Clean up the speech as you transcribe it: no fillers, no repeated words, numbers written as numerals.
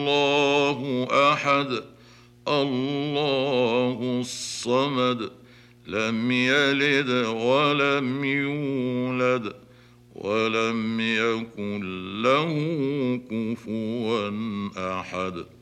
الله أحد الله الصمد لم يلد ولم يولد ولم يكن له كفوا أحد.